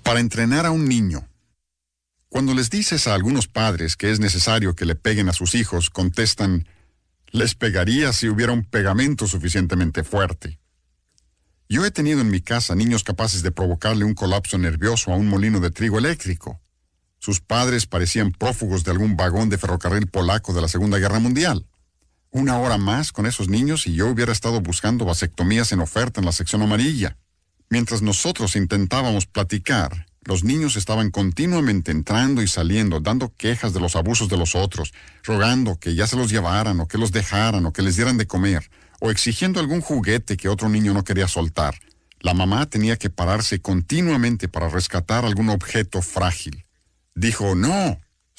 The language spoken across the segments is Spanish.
Para entrenar a un niño. Cuando les dices a algunos padres que es necesario que le peguen a sus hijos, contestan, les pegaría si hubiera un pegamento suficientemente fuerte. Yo he tenido en mi casa niños capaces de provocarle un colapso nervioso a un molino de trigo eléctrico. Sus padres parecían prófugos de algún vagón de ferrocarril polaco de la Segunda Guerra Mundial. Una hora más con esos niños y yo hubiera estado buscando vasectomías en oferta en la sección amarilla. Mientras nosotros intentábamos platicar, los niños estaban continuamente entrando y saliendo, dando quejas de los abusos de los otros, rogando que ya se los llevaran o que los dejaran o que les dieran de comer, o exigiendo algún juguete que otro niño no quería soltar. La mamá tenía que pararse continuamente para rescatar algún objeto frágil. Dijo no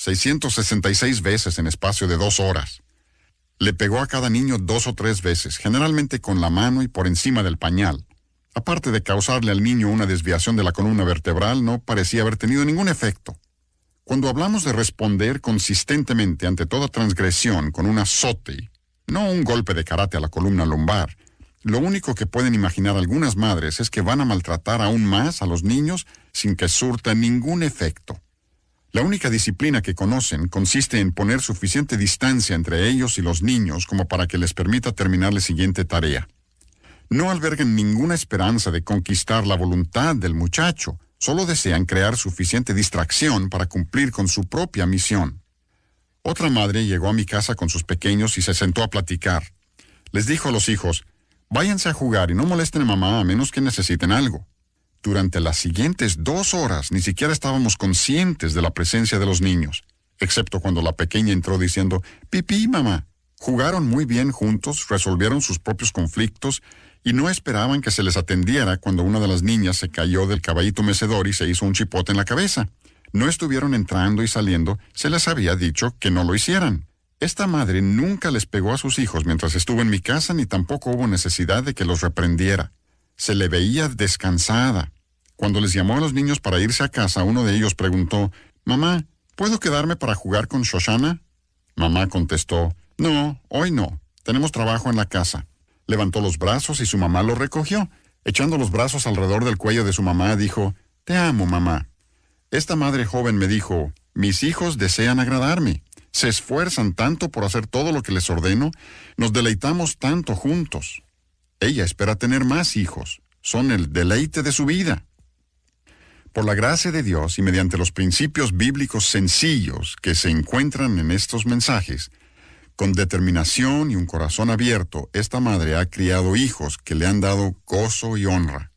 666 veces en espacio de 2 horas. Le pegó a cada niño 2 o 3 veces, generalmente con la mano y por encima del pañal. Aparte de causarle al niño una desviación de la columna vertebral, no parecía haber tenido ningún efecto. Cuando hablamos de responder consistentemente ante toda transgresión con un azote, no un golpe de karate a la columna lumbar, lo único que pueden imaginar algunas madres es que van a maltratar aún más a los niños sin que surta ningún efecto. La única disciplina que conocen consiste en poner suficiente distancia entre ellos y los niños como para que les permita terminar la siguiente tarea. No albergan ninguna esperanza de conquistar la voluntad del muchacho, solo desean crear suficiente distracción para cumplir con su propia misión. Otra madre llegó a mi casa con sus pequeños y se sentó a platicar. Les dijo a los hijos, váyanse a jugar y no molesten a mamá a menos que necesiten algo. Durante las siguientes 2 horas ni siquiera estábamos conscientes de la presencia de los niños, excepto cuando la pequeña entró diciendo, pipí, mamá. Jugaron muy bien juntos, resolvieron sus propios conflictos y no esperaban que se les atendiera cuando una de las niñas se cayó del caballito mecedor y se hizo un chipote en la cabeza. No estuvieron entrando y saliendo, se les había dicho que no lo hicieran. Esta madre nunca les pegó a sus hijos mientras estuvo en mi casa ni tampoco hubo necesidad de que los reprendiera. Se le veía descansada. Cuando les llamó a los niños para irse a casa, uno de ellos preguntó, «Mamá, ¿puedo quedarme para jugar con Shoshana?» Mamá contestó, «No, hoy no. Tenemos trabajo en la casa». Levantó los brazos y su mamá lo recogió. Echando los brazos alrededor del cuello de su mamá, dijo, «Te amo, mamá». Esta madre joven me dijo, «Mis hijos desean agradarme. Se esfuerzan tanto por hacer todo lo que les ordeno. Nos deleitamos tanto juntos». Ella espera tener más hijos. Son el deleite de su vida. Por la gracia de Dios y mediante los principios bíblicos sencillos que se encuentran en estos mensajes, con determinación y un corazón abierto, esta madre ha criado hijos que le han dado gozo y honra.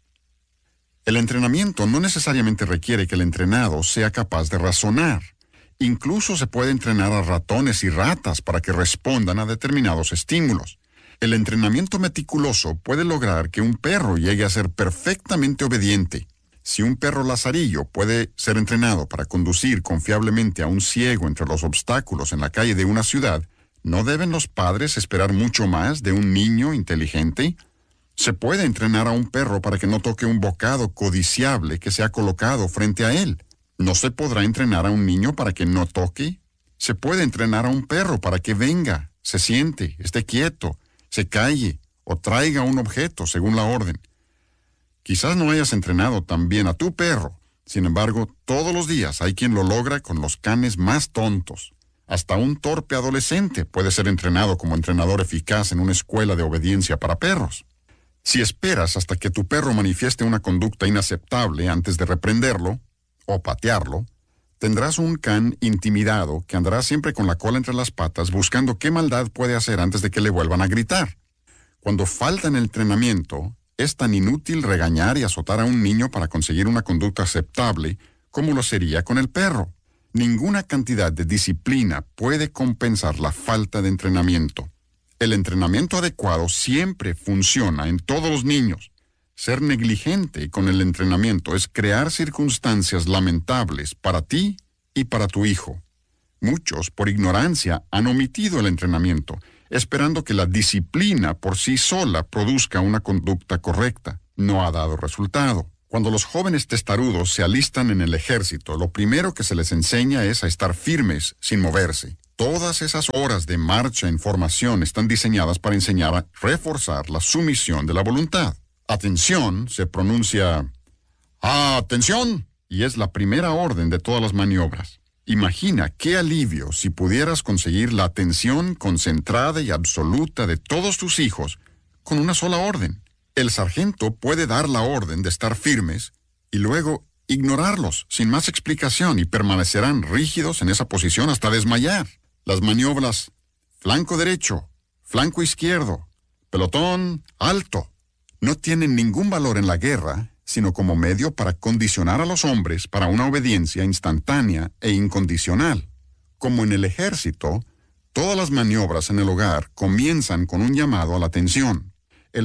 El entrenamiento no necesariamente requiere que el entrenado sea capaz de razonar. Incluso se puede entrenar a ratones y ratas para que respondan a determinados estímulos. El entrenamiento meticuloso puede lograr que un perro llegue a ser perfectamente obediente. Si un perro lazarillo puede ser entrenado para conducir confiablemente a un ciego entre los obstáculos en la calle de una ciudad, ¿no deben los padres esperar mucho más de un niño inteligente? Se puede entrenar a un perro para que no toque un bocado codiciable que se ha colocado frente a él. ¿No se podrá entrenar a un niño para que no toque? Se puede entrenar a un perro para que venga, se siente, esté quieto, se calle o traiga un objeto según la orden. Quizás no hayas entrenado tan bien a tu perro. Sin embargo, todos los días hay quien lo logra con los canes más tontos. Hasta un torpe adolescente puede ser entrenado como entrenador eficaz en una escuela de obediencia para perros. Si esperas hasta que tu perro manifieste una conducta inaceptable antes de reprenderlo o patearlo, tendrás un can intimidado que andará siempre con la cola entre las patas buscando qué maldad puede hacer antes de que le vuelvan a gritar. Cuando falta en el entrenamiento, es tan inútil regañar y azotar a un niño para conseguir una conducta aceptable como lo sería con el perro. Ninguna cantidad de disciplina puede compensar la falta de entrenamiento. El entrenamiento adecuado siempre funciona en todos los niños. Ser negligente con el entrenamiento es crear circunstancias lamentables para ti y para tu hijo. Muchos, por ignorancia, han omitido el entrenamiento, esperando que la disciplina por sí sola produzca una conducta correcta. No ha dado resultado. Cuando los jóvenes testarudos se alistan en el ejército, lo primero que se les enseña es a estar firmes sin moverse. Todas esas horas de marcha en formación están diseñadas para enseñar a reforzar la sumisión de la voluntad. Atención se pronuncia atención y es la primera orden de todas las maniobras. Imagina qué alivio si pudieras conseguir la atención concentrada y absoluta de todos tus hijos con una sola orden. El sargento puede dar la orden de estar firmes y luego ignorarlos sin más explicación y permanecerán rígidos en esa posición hasta desmayar. Las maniobras flanco derecho, flanco izquierdo, pelotón alto, no tienen ningún valor en la guerra, sino como medio para condicionar a los hombres para una obediencia instantánea e incondicional. Como en el ejército, todas las maniobras en el hogar comienzan con un llamado a la atención. El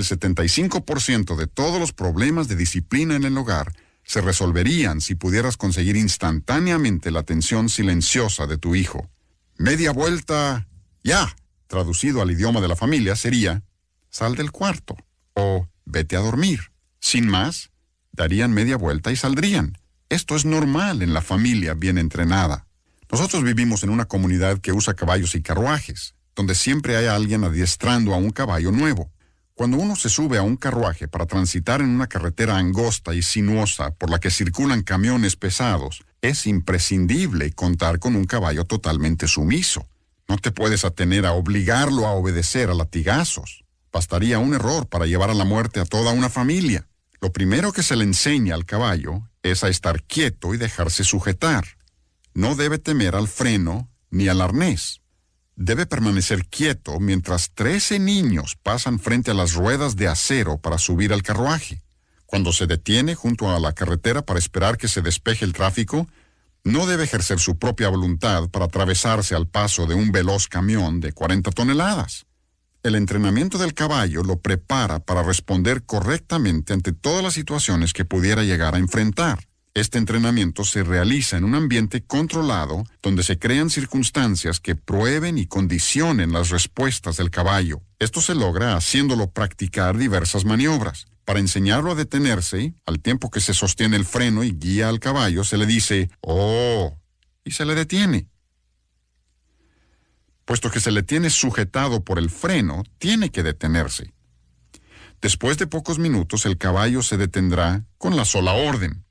75% de todos los problemas de disciplina en el hogar se resolverían si pudieras conseguir instantáneamente la atención silenciosa de tu hijo. Media vuelta, ya. Traducido al idioma de la familia sería, sal del cuarto o vete a dormir. Sin más, darían media vuelta y saldrían. Esto es normal en la familia bien entrenada. Nosotros vivimos en una comunidad que usa caballos y carruajes, donde siempre hay alguien adiestrando a un caballo nuevo. Cuando uno se sube a un carruaje para transitar en una carretera angosta y sinuosa por la que circulan camiones pesados, es imprescindible contar con un caballo totalmente sumiso. No te puedes atener a obligarlo a obedecer a latigazos. Bastaría un error para llevar a la muerte a toda una familia. Lo primero que se le enseña al caballo es a estar quieto y dejarse sujetar. No debe temer al freno ni al arnés. Debe permanecer quieto mientras 13 niños pasan frente a las ruedas de acero para subir al carruaje. Cuando se detiene junto a la carretera para esperar que se despeje el tráfico, no debe ejercer su propia voluntad para atravesarse al paso de un veloz camión de 40 toneladas. El entrenamiento del caballo lo prepara para responder correctamente ante todas las situaciones que pudiera llegar a enfrentar. Este entrenamiento se realiza en un ambiente controlado donde se crean circunstancias que prueben y condicionen las respuestas del caballo. Esto se logra haciéndolo practicar diversas maniobras. Para enseñarlo a detenerse, al tiempo que se sostiene el freno y guía al caballo, se le dice ¡oh! Y se le detiene. Puesto que se le tiene sujetado por el freno, tiene que detenerse. Después de pocos minutos, el caballo se detendrá con la sola orden.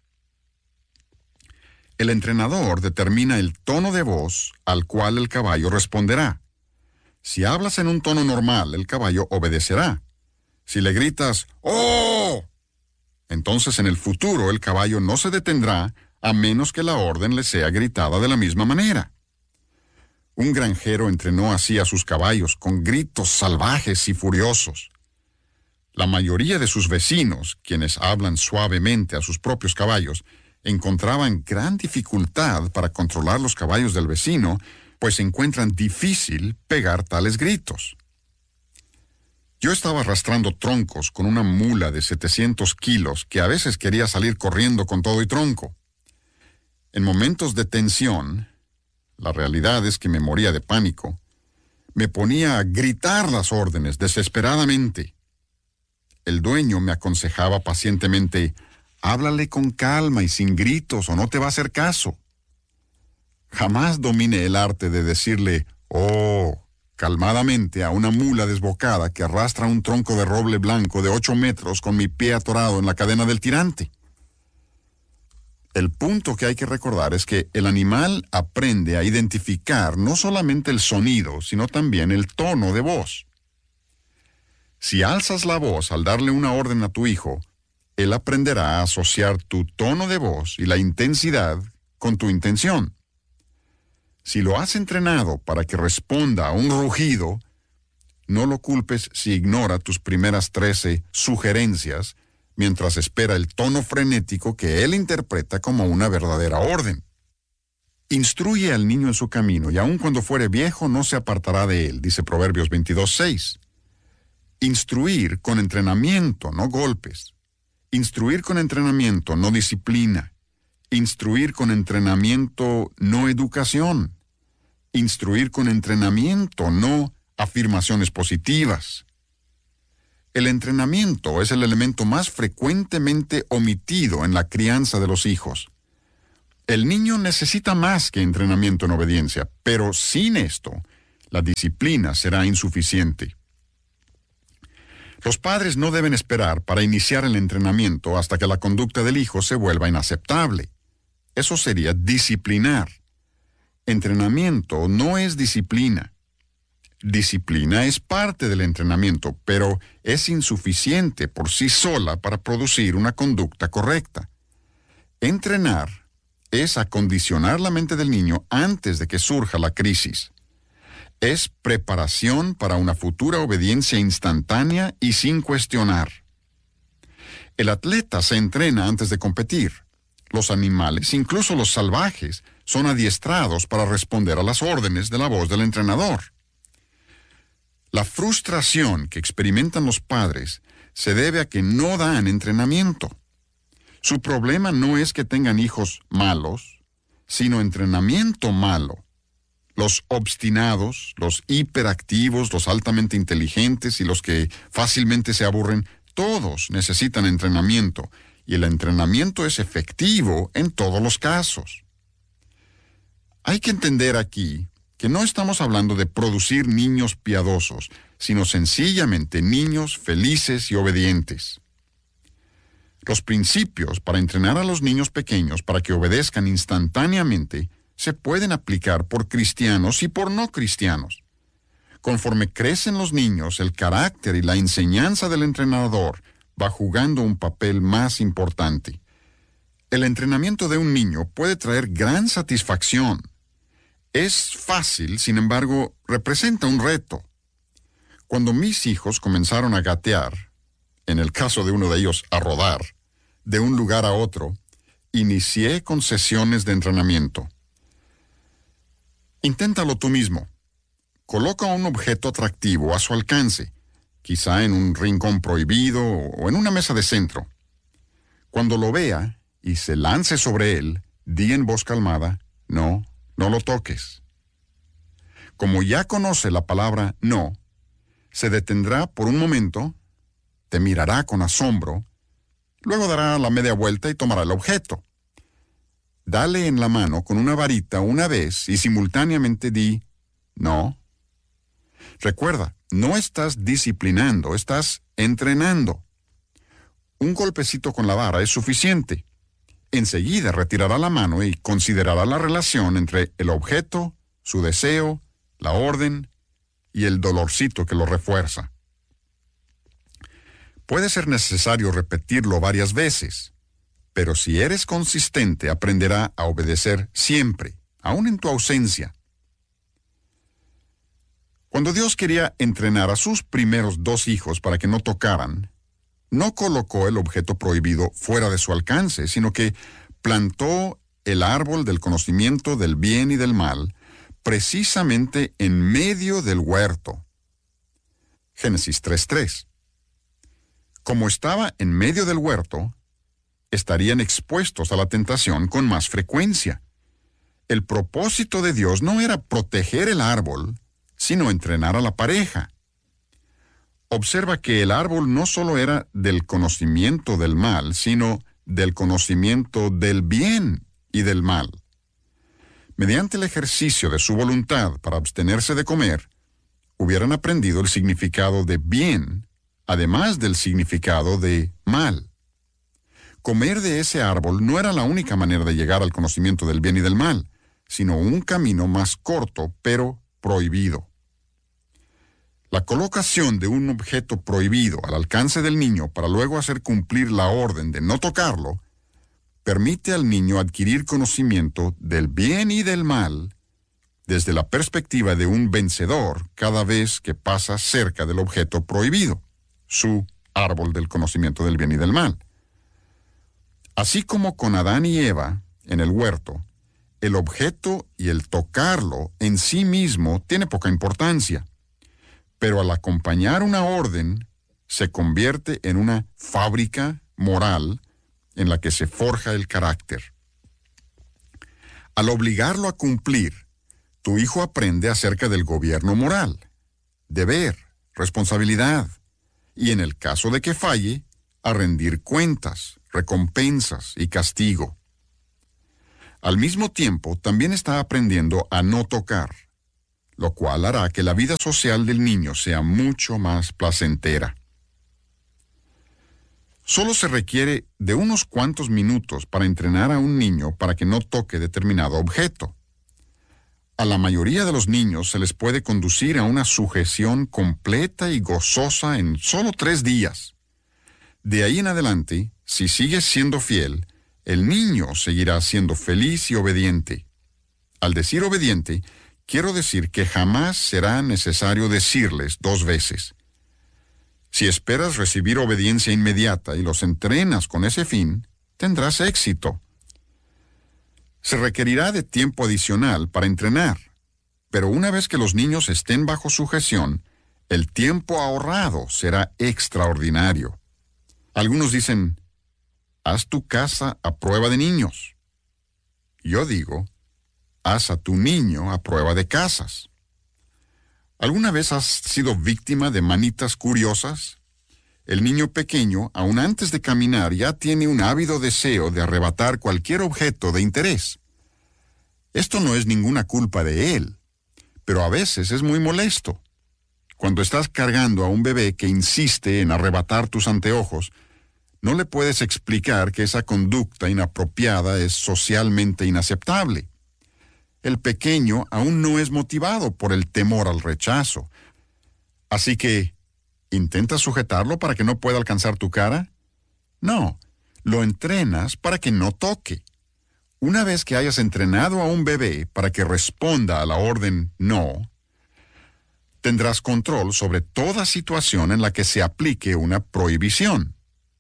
El entrenador determina el tono de voz al cual el caballo responderá. Si hablas en un tono normal, el caballo obedecerá. Si le gritas ¡oh!, entonces en el futuro el caballo no se detendrá a menos que la orden le sea gritada de la misma manera. Un granjero entrenó así a sus caballos con gritos salvajes y furiosos. La mayoría de sus vecinos, quienes hablan suavemente a sus propios caballos, encontraban gran dificultad para controlar los caballos del vecino, pues encuentran difícil pegar tales gritos. Yo estaba arrastrando troncos con una mula de 700 kilos que a veces quería salir corriendo con todo y tronco. En momentos de tensión, la realidad es que me moría de pánico, me ponía a gritar las órdenes desesperadamente. El dueño me aconsejaba pacientemente, háblale con calma y sin gritos o no te va a hacer caso. Jamás dominé el arte de decirle, oh, calmadamente a una mula desbocada que arrastra un tronco de roble blanco de 8 metros con mi pie atorado en la cadena del tirante. El punto que hay que recordar es que el animal aprende a identificar no solamente el sonido, sino también el tono de voz. Si alzas la voz al darle una orden a tu hijo, él aprenderá a asociar tu tono de voz y la intensidad con tu intención. Si lo has entrenado para que responda a un rugido, no lo culpes si ignora tus primeras 13 sugerencias mientras espera el tono frenético que él interpreta como una verdadera orden. Instruye al niño en su camino y aun cuando fuere viejo no se apartará de él, dice Proverbios 22:6. Instruir con entrenamiento, no golpes. Instruir con entrenamiento, no disciplina. Instruir con entrenamiento, no educación. Instruir con entrenamiento, no afirmaciones positivas. El entrenamiento es el elemento más frecuentemente omitido en la crianza de los hijos. El niño necesita más que entrenamiento en obediencia, pero sin esto, la disciplina será insuficiente. Los padres no deben esperar para iniciar el entrenamiento hasta que la conducta del hijo se vuelva inaceptable. Eso sería disciplinar. Entrenamiento no es disciplina. Disciplina es parte del entrenamiento, pero es insuficiente por sí sola para producir una conducta correcta. Entrenar es acondicionar la mente del niño antes de que surja la crisis. Es preparación para una futura obediencia instantánea y sin cuestionar. El atleta se entrena antes de competir. Los animales, incluso los salvajes, son adiestrados para responder a las órdenes de la voz del entrenador. La frustración que experimentan los padres se debe a que no dan entrenamiento. Su problema no es que tengan hijos malos, sino entrenamiento malo. Los obstinados, los hiperactivos, los altamente inteligentes y los que fácilmente se aburren, todos necesitan entrenamiento, y el entrenamiento es efectivo en todos los casos. Hay que entender aquí que no estamos hablando de producir niños piadosos, sino sencillamente niños felices y obedientes. Los principios para entrenar a los niños pequeños para que obedezcan instantáneamente se pueden aplicar por cristianos y por no cristianos. Conforme crecen los niños, el carácter y la enseñanza del entrenador va jugando un papel más importante. El entrenamiento de un niño puede traer gran satisfacción. Es fácil, sin embargo, representa un reto. Cuando mis hijos comenzaron a gatear, en el caso de uno de ellos a rodar, de un lugar a otro, inicié con sesiones de entrenamiento. Inténtalo tú mismo. Coloca un objeto atractivo a su alcance, quizá en un rincón prohibido o en una mesa de centro. Cuando lo vea y se lance sobre él, di en voz calmada, no lo toques. Como ya conoce la palabra no, se detendrá por un momento, te mirará con asombro, luego dará la media vuelta y tomará el objeto. Dale en la mano con una varita una vez y simultáneamente di no. Recuerda, no estás disciplinando, estás entrenando. Un golpecito con la vara es suficiente. Enseguida retirará la mano y considerará la relación entre el objeto, su deseo, la orden y el dolorcito que lo refuerza. Puede ser necesario repetirlo varias veces, pero si eres consistente aprenderá a obedecer siempre, aun en tu ausencia. Cuando Dios quería entrenar a sus primeros 2 hijos para que no tocaran, no colocó el objeto prohibido fuera de su alcance, sino que plantó el árbol del conocimiento del bien y del mal precisamente en medio del huerto. Génesis 3:3. Como estaba en medio del huerto, estarían expuestos a la tentación con más frecuencia. El propósito de Dios no era proteger el árbol, sino entrenar a la pareja. Observa que el árbol no solo era del conocimiento del mal, sino del conocimiento del bien y del mal. Mediante el ejercicio de su voluntad para abstenerse de comer, hubieran aprendido el significado de bien, además del significado de mal. Comer de ese árbol no era la única manera de llegar al conocimiento del bien y del mal, sino un camino más corto, pero prohibido. La colocación de un objeto prohibido al alcance del niño para luego hacer cumplir la orden de no tocarlo, permite al niño adquirir conocimiento del bien y del mal desde la perspectiva de un vencedor cada vez que pasa cerca del objeto prohibido, su árbol del conocimiento del bien y del mal. Así como con Adán y Eva en el huerto, el objeto y el tocarlo en sí mismo tiene poca importancia, pero al acompañar una orden, se convierte en una fábrica moral en la que se forja el carácter. Al obligarlo a cumplir, tu hijo aprende acerca del gobierno moral, deber, responsabilidad, y en el caso de que falle, a rendir cuentas, recompensas y castigo. Al mismo tiempo, también está aprendiendo a no tocar, lo cual hará que la vida social del niño sea mucho más placentera. Solo se requiere de unos cuantos minutos para entrenar a un niño para que no toque determinado objeto. A la mayoría de los niños se les puede conducir a una sujeción completa y gozosa en solo 3 días. De ahí en adelante, si sigues siendo fiel, el niño seguirá siendo feliz y obediente. Al decir obediente, quiero decir que jamás será necesario decirles 2 veces. Si esperas recibir obediencia inmediata y los entrenas con ese fin, tendrás éxito. Se requerirá de tiempo adicional para entrenar, pero una vez que los niños estén bajo sujeción, el tiempo ahorrado será extraordinario. Algunos dicen, haz tu casa a prueba de niños. Yo digo, haz a tu niño a prueba de casas. ¿Alguna vez has sido víctima de manitas curiosas? El niño pequeño, aun antes de caminar, ya tiene un ávido deseo de arrebatar cualquier objeto de interés. Esto no es ninguna culpa de él, pero a veces es muy molesto. Cuando estás cargando a un bebé que insiste en arrebatar tus anteojos, no le puedes explicar que esa conducta inapropiada es socialmente inaceptable. El pequeño aún no es motivado por el temor al rechazo. Así que, ¿intentas sujetarlo para que no pueda alcanzar tu cara? No, lo entrenas para que no toque. Una vez que hayas entrenado a un bebé para que responda a la orden no, tendrás control sobre toda situación en la que se aplique una prohibición.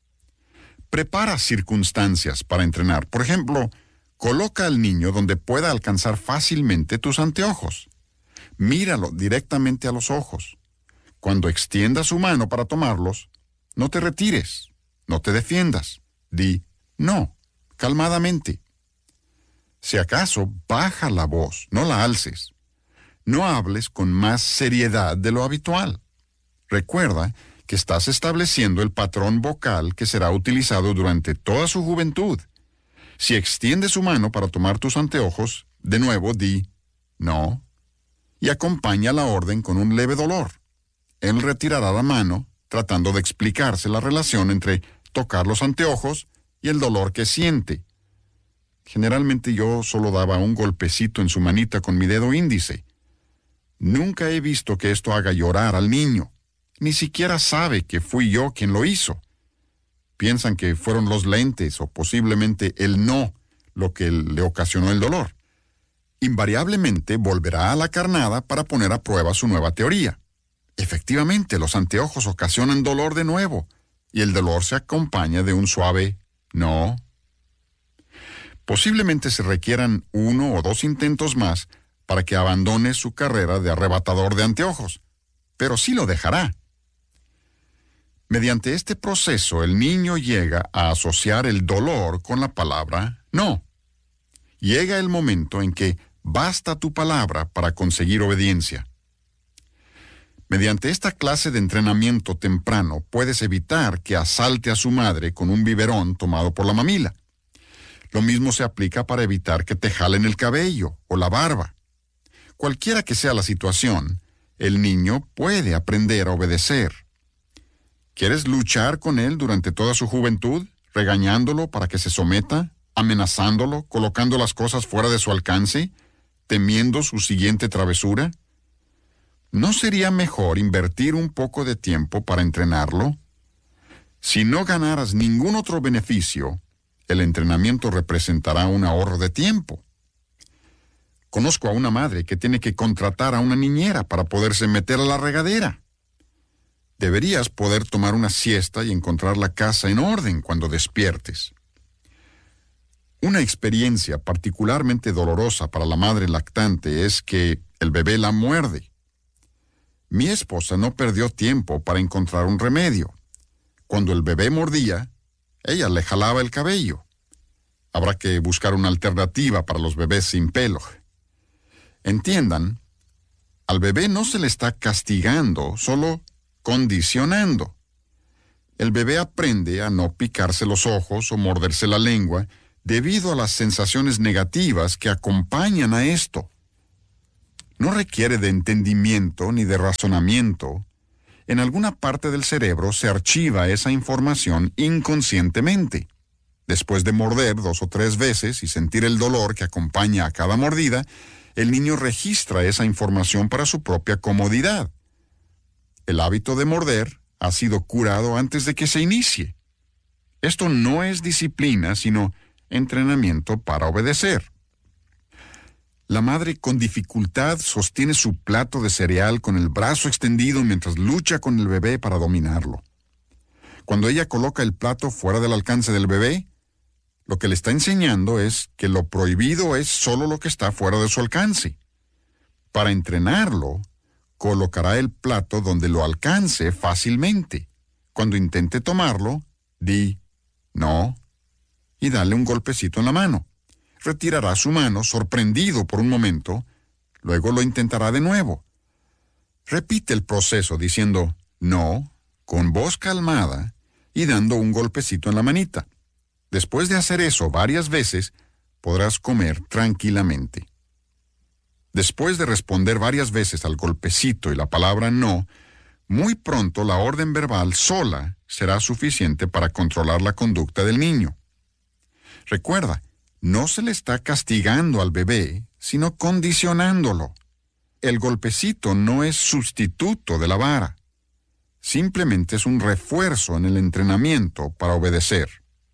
Prepara circunstancias para entrenar. Por ejemplo, coloca al niño donde pueda alcanzar fácilmente tus anteojos. Míralo directamente a los ojos. Cuando extienda su mano para tomarlos, no te retires, no te defiendas. Di no, calmadamente. Si acaso, baja la voz, no la alces. No hables con más seriedad de lo habitual. Recuerda que estás estableciendo el patrón vocal que será utilizado durante toda su juventud. Si extiende su mano para tomar tus anteojos, de nuevo di no y acompaña la orden con un leve dolor. Él retirará la mano, tratando de explicarse la relación entre tocar los anteojos y el dolor que siente. Generalmente yo solo daba un golpecito en su manita con mi dedo índice. Nunca he visto que esto haga llorar al niño. Ni siquiera sabe que fui yo quien lo hizo. Piensan que fueron los lentes o posiblemente el no lo que le ocasionó el dolor. Invariablemente volverá a la carnada para poner a prueba su nueva teoría. Efectivamente, los anteojos ocasionan dolor de nuevo, y el dolor se acompaña de un suave no. Posiblemente se requieran 1 o 2 intentos más para que abandone su carrera de arrebatador de anteojos, pero sí lo dejará. Mediante este proceso, el niño llega a asociar el dolor con la palabra no. Llega el momento en que basta tu palabra para conseguir obediencia. Mediante esta clase de entrenamiento temprano, puedes evitar que asalte a su madre con un biberón tomado por la mamila. Lo mismo se aplica para evitar que te jalen el cabello o la barba. Cualquiera que sea la situación, el niño puede aprender a obedecer. ¿Quieres luchar con él durante toda su juventud, regañándolo para que se someta, amenazándolo, colocando las cosas fuera de su alcance, temiendo su siguiente travesura? ¿No sería mejor invertir un poco de tiempo para entrenarlo? Si no ganaras ningún otro beneficio, el entrenamiento representará un ahorro de tiempo. Conozco a una madre que tiene que contratar a una niñera para poderse meter a la regadera. Deberías poder tomar una siesta y encontrar la casa en orden cuando despiertes. Una experiencia particularmente dolorosa para la madre lactante es que el bebé la muerde. Mi esposa no perdió tiempo para encontrar un remedio. Cuando el bebé mordía, ella le jalaba el cabello. Habrá que buscar una alternativa para los bebés sin pelo. Entiendan, al bebé no se le está castigando, solo condicionando. El bebé aprende a no picarse los ojos o morderse la lengua debido a las sensaciones negativas que acompañan a esto. No requiere de entendimiento ni de razonamiento, en alguna parte del cerebro se archiva esa información inconscientemente. Después de morder 2 o 3 veces y sentir el dolor que acompaña a cada mordida, el niño registra esa información para su propia comodidad. El hábito de morder ha sido curado antes de que se inicie. Esto no es disciplina, sino entrenamiento para obedecer. La madre con dificultad sostiene su plato de cereal con el brazo extendido mientras lucha con el bebé para dominarlo. Cuando ella coloca el plato fuera del alcance del bebé, lo que le está enseñando es que lo prohibido es solo lo que está fuera de su alcance. Para entrenarlo, colocará el plato donde lo alcance fácilmente. Cuando intente tomarlo, di no y dale un golpecito en la mano. Retirará su mano sorprendido por un momento, luego lo intentará de nuevo. Repite el proceso diciendo no con voz calmada y dando un golpecito en la manita. Después de hacer eso varias veces, podrás comer tranquilamente. Después de responder varias veces al golpecito y la palabra no, muy pronto la orden verbal sola será suficiente para controlar la conducta del niño. Recuerda, no se le está castigando al bebé, sino condicionándolo. El golpecito no es sustituto de la vara. Simplemente es un refuerzo en el entrenamiento para obedecer.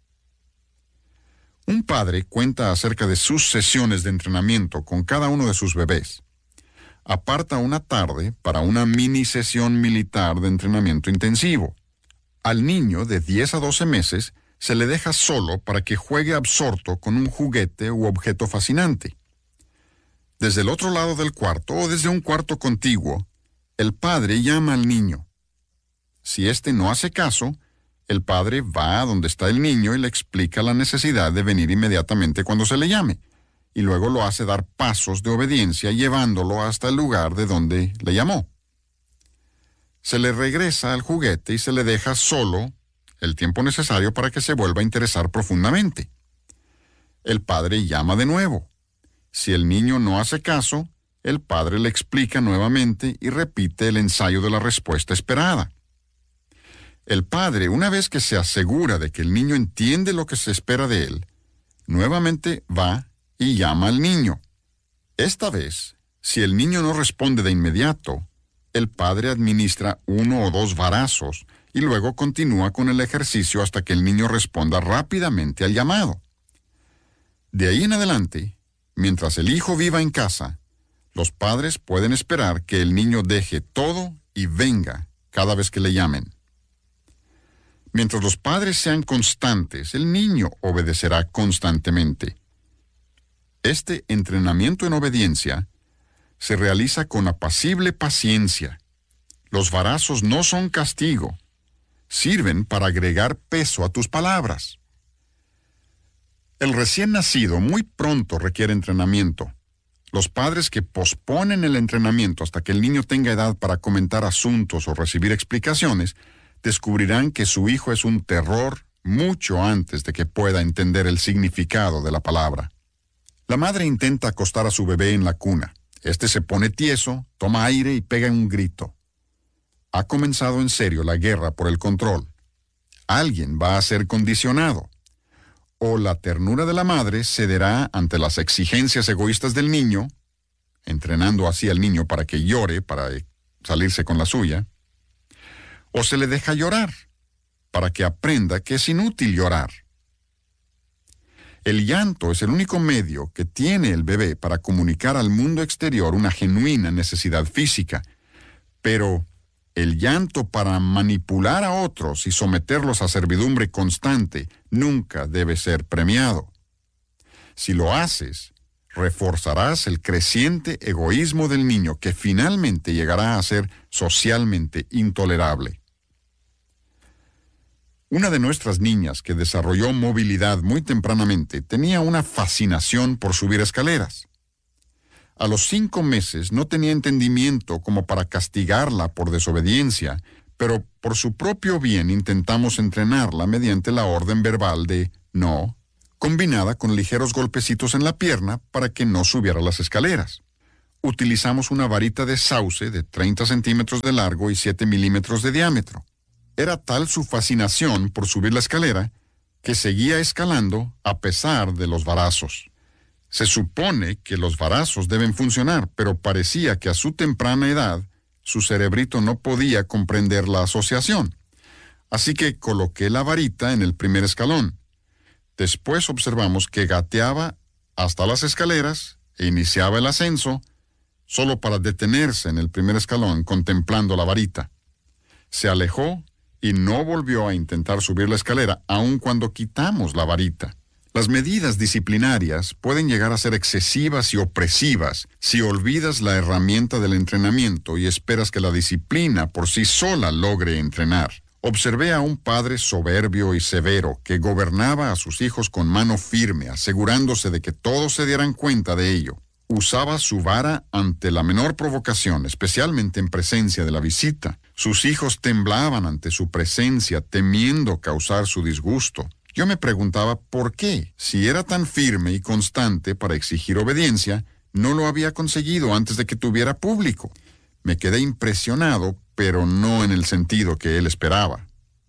Un padre cuenta acerca de sus sesiones de entrenamiento con cada uno de sus bebés. Aparta una tarde para una mini sesión militar de entrenamiento intensivo. Al niño de 10 a 12 meses se le deja solo para que juegue absorto con un juguete u objeto fascinante. Desde el otro lado del cuarto o desde un cuarto contiguo, el padre llama al niño. Si éste no hace caso, el padre va a donde está el niño y le explica la necesidad de venir inmediatamente cuando se le llame, y luego lo hace dar pasos de obediencia llevándolo hasta el lugar de donde le llamó. Se le regresa al juguete y se le deja solo el tiempo necesario para que se vuelva a interesar profundamente. El padre llama de nuevo. Si el niño no hace caso, el padre le explica nuevamente y repite el ensayo de la respuesta esperada. El padre, una vez que se asegura de que el niño entiende lo que se espera de él, nuevamente va y llama al niño. Esta vez, si el niño no responde de inmediato, el padre administra 1 o 2 varazos y luego continúa con el ejercicio hasta que el niño responda rápidamente al llamado. De ahí en adelante, mientras el hijo viva en casa, los padres pueden esperar que el niño deje todo y venga cada vez que le llamen. Mientras los padres sean constantes, el niño obedecerá constantemente. Este entrenamiento en obediencia se realiza con apacible paciencia. Los varazos no son castigo, sirven para agregar peso a tus palabras. El recién nacido muy pronto requiere entrenamiento. Los padres que posponen el entrenamiento hasta que el niño tenga edad para comentar asuntos o recibir explicaciones, descubrirán que su hijo es un terror mucho antes de que pueda entender el significado de la palabra. La madre intenta acostar a su bebé en la cuna. Este se pone tieso, toma aire y pega un grito. Ha comenzado en serio la guerra por el control. Alguien va a ser condicionado. O la ternura de la madre cederá ante las exigencias egoístas del niño, entrenando así al niño para que llore, para salirse con la suya, o se le deja llorar, para que aprenda que es inútil llorar. El llanto es el único medio que tiene el bebé para comunicar al mundo exterior una genuina necesidad física, pero el llanto para manipular a otros y someterlos a servidumbre constante nunca debe ser premiado. Si lo haces, reforzarás el creciente egoísmo del niño que finalmente llegará a ser socialmente intolerable. Una de nuestras niñas que desarrolló movilidad muy tempranamente tenía una fascinación por subir escaleras. A los 5 meses no tenía entendimiento como para castigarla por desobediencia, pero por su propio bien intentamos entrenarla mediante la orden verbal de no, combinada con ligeros golpecitos en la pierna para que no subiera las escaleras. Utilizamos una varita de sauce de 30 centímetros de largo y 7 milímetros de diámetro. Era tal su fascinación por subir la escalera que seguía escalando a pesar de los varazos. Se supone que los varazos deben funcionar, pero parecía que a su temprana edad su cerebrito no podía comprender la asociación. Así que coloqué la varita en el primer escalón. Después observamos que gateaba hasta las escaleras e iniciaba el ascenso, solo para detenerse en el primer escalón contemplando la varita. Se alejó y no volvió a intentar subir la escalera, aun cuando quitamos la varita. Las medidas disciplinarias pueden llegar a ser excesivas y opresivas si olvidas la herramienta del entrenamiento y esperas que la disciplina por sí sola logre entrenar. Observé a un padre soberbio y severo que gobernaba a sus hijos con mano firme, asegurándose de que todos se dieran cuenta de ello. Usaba su vara ante la menor provocación, especialmente en presencia de la visita. Sus hijos temblaban ante su presencia, temiendo causar su disgusto. Yo me preguntaba por qué, si era tan firme y constante para exigir obediencia, no lo había conseguido antes de que tuviera público. Me quedé impresionado, pero no en el sentido que él esperaba.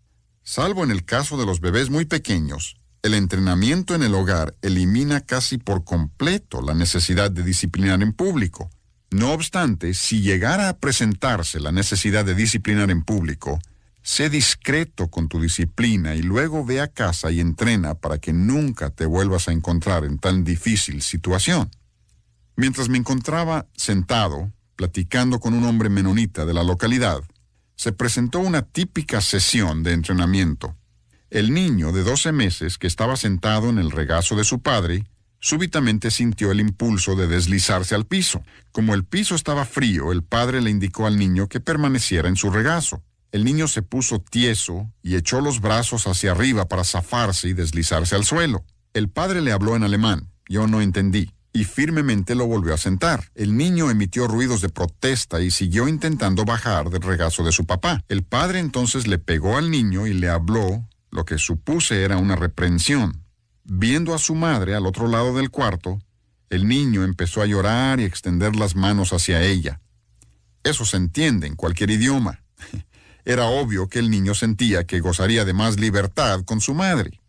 Salvo en el caso de los bebés muy pequeños, el entrenamiento en el hogar elimina casi por completo la necesidad de disciplinar en público. No obstante, si llegara a presentarse la necesidad de disciplinar en público, sé discreto con tu disciplina y luego ve a casa y entrena para que nunca te vuelvas a encontrar en tan difícil situación. Mientras me encontraba sentado, platicando con un hombre menonita de la localidad, se presentó una típica sesión de entrenamiento. El niño de 12 meses que estaba sentado en el regazo de su padre, súbitamente sintió el impulso de deslizarse al piso. Como el piso estaba frío, el padre le indicó al niño que permaneciera en su regazo. El niño se puso tieso y echó los brazos hacia arriba para zafarse y deslizarse al suelo. El padre le habló en alemán, yo no entendí, y firmemente lo volvió a sentar. El niño emitió ruidos de protesta y siguió intentando bajar del regazo de su papá. El padre entonces le pegó al niño y le habló lo que supuse era una reprensión. Viendo a su madre al otro lado del cuarto, el niño empezó a llorar y extender las manos hacia ella. Eso se entiende en cualquier idioma. Era obvio que el niño sentía que gozaría de más libertad con su madre.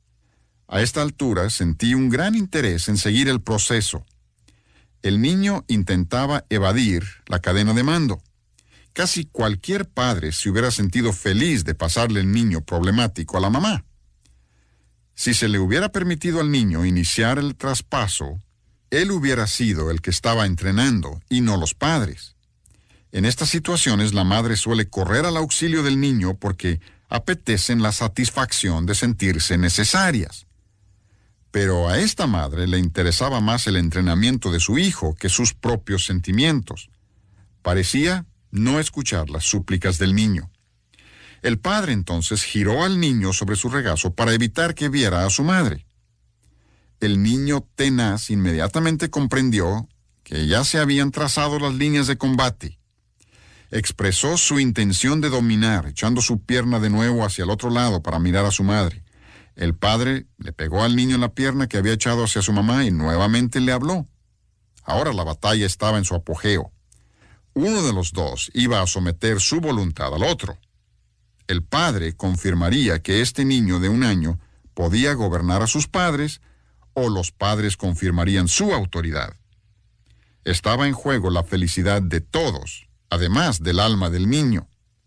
A esta altura sentí un gran interés en seguir el proceso. El niño intentaba evadir la cadena de mando. Casi cualquier padre se hubiera sentido feliz de pasarle el niño problemático a la mamá. Si se le hubiera permitido al niño iniciar el traspaso, él hubiera sido el que estaba entrenando y no los padres. En estas situaciones la madre suele correr al auxilio del niño porque apetecen la satisfacción de sentirse necesarias. Pero a esta madre le interesaba más el entrenamiento de su hijo que sus propios sentimientos. Parecía no escuchar las súplicas del niño. El padre entonces giró al niño sobre su regazo para evitar que viera a su madre. El niño tenaz inmediatamente comprendió que ya se habían trazado las líneas de combate. Expresó su intención de dominar, echando su pierna de nuevo hacia el otro lado para mirar a su madre. El padre le pegó al niño en la pierna que había echado hacia su mamá y nuevamente le habló. Ahora la batalla estaba en su apogeo. Uno de los dos iba a someter su voluntad al otro. El padre confirmaría que este niño de 1 año podía gobernar a sus padres, o los padres confirmarían su autoridad. Estaba en juego la felicidad de todos, además del alma del niño.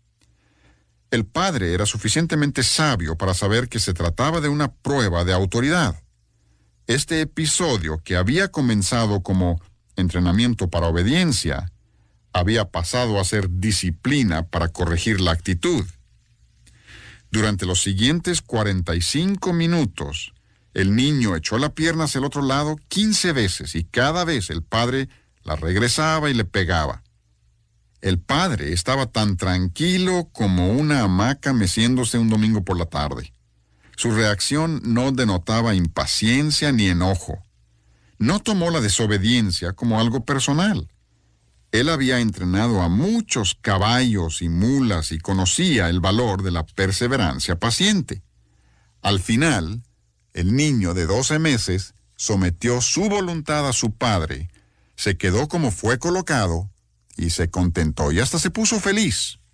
El padre era suficientemente sabio para saber que se trataba de una prueba de autoridad. Este episodio, que había comenzado como entrenamiento para obediencia, había pasado a ser disciplina para corregir la actitud. Durante los siguientes 45 minutos, el niño echó la pierna hacia el otro lado 15 veces y cada vez el padre la regresaba y le pegaba. El padre estaba tan tranquilo como una hamaca meciéndose un domingo por la tarde. Su reacción no denotaba impaciencia ni enojo. No tomó la desobediencia como algo personal. Él había entrenado a muchos caballos y mulas y conocía el valor de la perseverancia paciente. Al final, el niño de 12 meses sometió su voluntad a su padre, se quedó como fue colocado y se contentó y hasta se puso feliz.